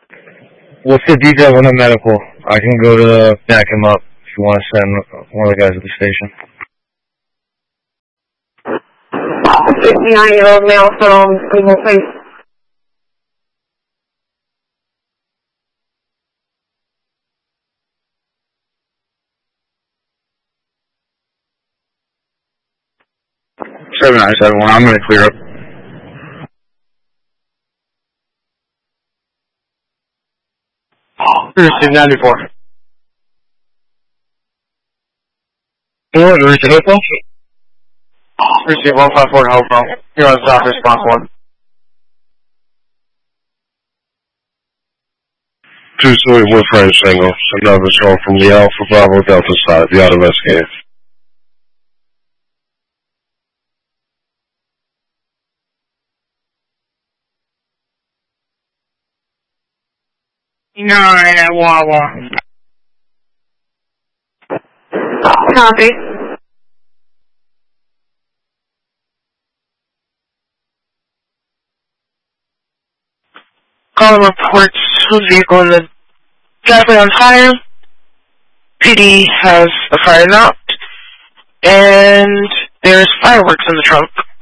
What's the detail on the medical? I can go to back him up if you want to send one of the guys at the station. 69-year-old male from Cleveland Place. Seven 971. I'm going to clear up. Receive 94. Receive Hopewell? Receive 154 Hopewell. You're on south response 1. 2-story wood frame single. Another patrol from the Alpha Bravo Delta side. Be out investigated. Nine at Wawa. Copy. Call reports whose vehicle in the driveway on fire. PD has a fire knocked, and there's fireworks in the trunk.